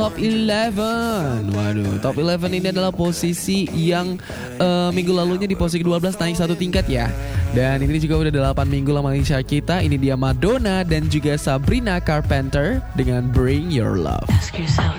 Top 11. Waduh, Top 11 ini adalah posisi yang minggu lalunya di posisi 12 naik 1 tingkat ya. Dan ini juga udah 8 minggu lama Malaysia kita. Ini dia Madonna dan juga Sabrina Carpenter dengan Bring Your Love. Ask yourself